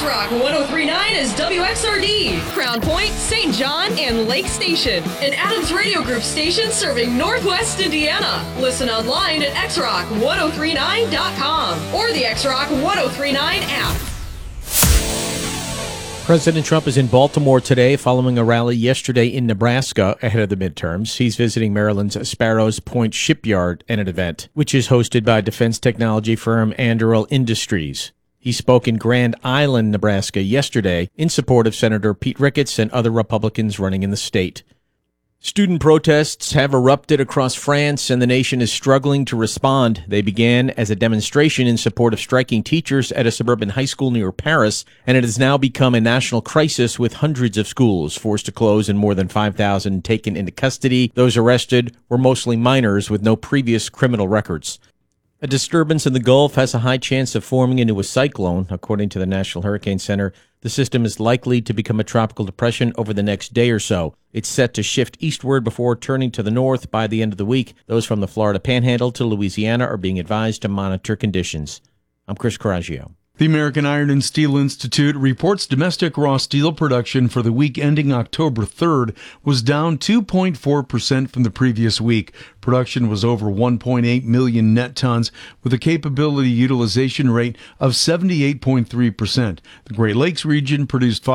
X-Rock 103.9 is WXRD, Crown Point, St. John, and Lake Station. An Adams Radio Group station serving Northwest Indiana. Listen online at xrock1039.com or the X-Rock 1039 app. President Trump is in Baltimore today following a rally yesterday in Nebraska ahead of the midterms. He's visiting Maryland's Sparrows Point Shipyard at an event, which is hosted by defense technology firm Anduril Industries. He spoke in Grand Island, Nebraska yesterday in support of Senator Pete Ricketts and other Republicans running in the state. Student protests have erupted across France, and the nation is struggling to respond. They began as a demonstration in support of striking teachers at a suburban high school near Paris, and it has now become a national crisis with hundreds of schools forced to close and more than 5,000 taken into custody. Those arrested were mostly minors with no previous criminal records. A disturbance in the Gulf has a high chance of forming into a cyclone. According to the National Hurricane Center, the system is likely to become a tropical depression over the next day or so. It's set to shift eastward before turning to the north by the end of the week. Those from the Florida Panhandle to Louisiana are being advised to monitor conditions. I'm Chris Coraggio. The American Iron and Steel Institute reports domestic raw steel production for the week ending October 3rd was down 2.4% from the previous week. Production was over 1.8 million net tons with a capability utilization rate of 78.3%. The Great Lakes region produced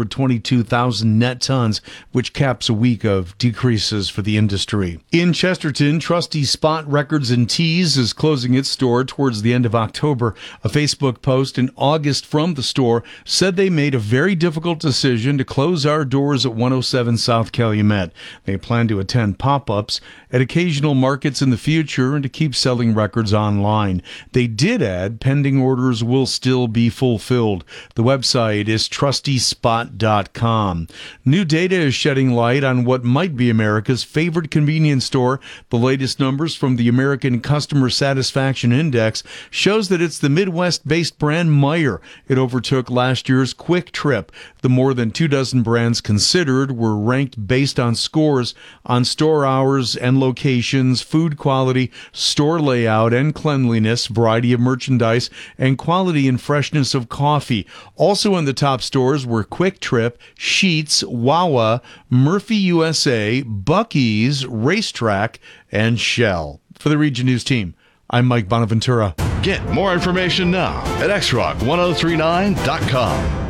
522,000 net tons, which caps a week of decreases for the industry. In Chesterton, Trusty Spot Records and Tees is closing its store towards the end of October. A Facebook post in August from the store said they made a very difficult decision to close our doors at 107 South Calumet. They plan to attend pop-ups at occasional markets in the future and to keep selling records online. They did add pending orders will still be fulfilled. The website is trustyspot.com. New data is shedding light on what might be America's favorite convenience store. The latest numbers from the American Customer Satisfaction Index shows that it's the Midwest-based brand Meijer. It overtook last year's Quick Trip. The more than 24 brands considered were ranked based on scores on store hours and locations, food quality, store layout and cleanliness, variety of merchandise, and quality and freshness of coffee. Also in the top stores were Quick Trip, Sheetz, Wawa, Murphy USA, Buc-ee's, Racetrack, and Shell. For the Region News team, I'm Mike Bonaventura. Get more information now at xrock1039.com.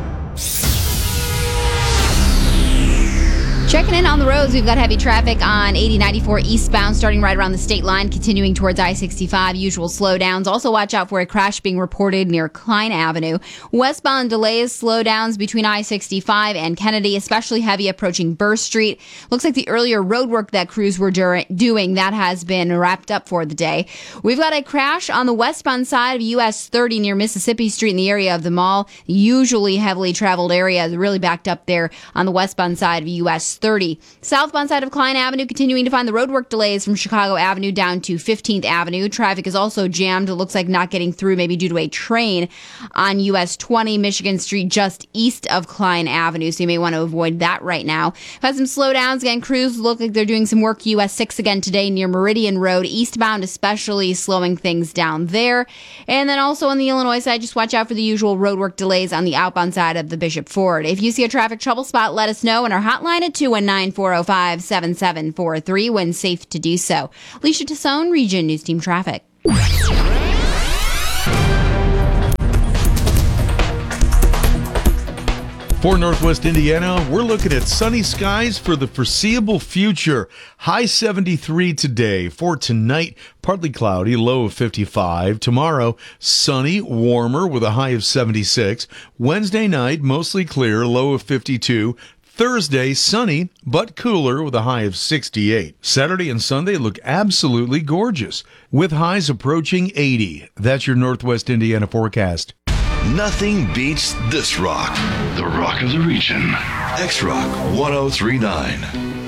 Checking in on the roads, we've got heavy traffic on 8094 eastbound starting right around the state line, continuing towards I-65, usual slowdowns. Also watch out for a crash being reported near Klein Avenue. Westbound delays, slowdowns between I-65 and Kennedy, especially heavy approaching Burr Street. Looks like the earlier road work that crews were doing, that has been wrapped up for the day. We've got a crash on the westbound side of US 30 near Mississippi Street in the area of the mall. Usually heavily traveled area, really backed up there on the westbound side of US 30. Southbound side of Klein Avenue continuing to find the roadwork delays from Chicago Avenue down to 15th Avenue. Traffic is also jammed. It looks like not getting through, maybe due to a train on US 20 Michigan Street just east of Klein Avenue, so you may want to avoid that right now. We've had some slowdowns. Again, crews look like they're doing some work US 6 again today near Meridian Road. Eastbound especially slowing things down there. And then also on the Illinois side, just watch out for the usual roadwork delays on the outbound side of the Bishop Ford. If you see a traffic trouble spot, let us know, and our hotline at 219-405-7743 when safe to do so. Alicia Tassone, Region News Team Traffic. For Northwest Indiana, we're looking at sunny skies for the foreseeable future. High 73 today. For tonight, partly cloudy, low of 55. Tomorrow, sunny, warmer with a high of 76. Wednesday night, mostly clear, low of 52. Thursday, sunny, but cooler with a high of 68. Saturday and Sunday look absolutely gorgeous, with highs approaching 80. That's your Northwest Indiana forecast. Nothing beats this rock, the rock of the region. X-Rock 1039.